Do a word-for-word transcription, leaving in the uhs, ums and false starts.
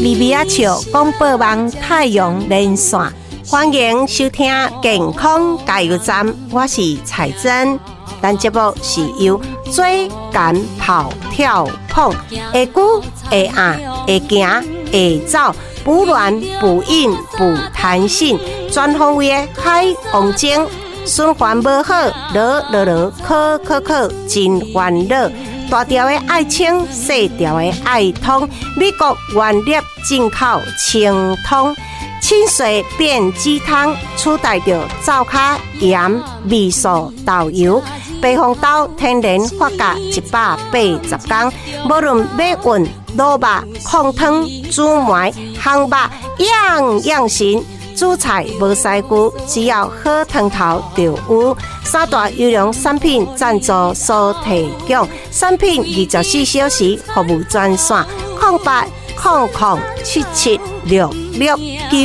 咪咪仔笑广播网太阳连线，欢迎收听健康加油站，我是彩珍。咱节目是由追赶跑跳碰，会久会硬会行会走，补卵补阴补弹性，全方位的海王精。循环无好，落落落，考考考，真烦恼。大条的爱清，细条的爱通。美国原粒进口清通，清水变鸡汤，取代着灶卡盐、味素、豆油。白红豆天然发酵一百八十天，无论马运、卤肉、控汤、煮糜、烘肉，样样行。煮菜无师傅，只要好汤头就有。三大优良产品赞助所提供，产品二十四小时服务专线：零八零零七七六六九。